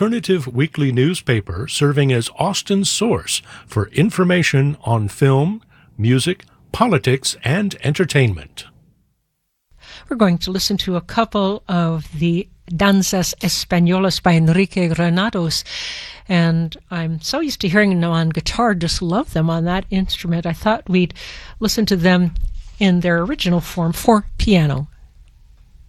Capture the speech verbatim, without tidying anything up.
alternative weekly newspaper serving as Austin's source for information on film, music, politics, and entertainment. We're going to listen to a couple of the Danzas Españolas by Enrique Granados, and I'm so used to hearing them on guitar, just love them on that instrument. I thought we'd listen to them in their original form for piano.